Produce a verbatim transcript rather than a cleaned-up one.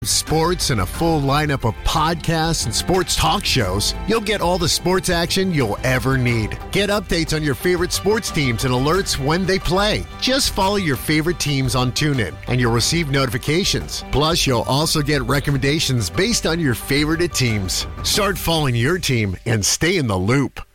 Sports and a full lineup of podcasts and sports talk shows, you'll get all the sports action you'll ever need. Get updates on your favorite sports teams and alerts when they play. Just follow your favorite teams on TuneIn and you'll receive notifications. Plus, you'll also get recommendations based on your favorite teams. Start following your team and stay in the loop.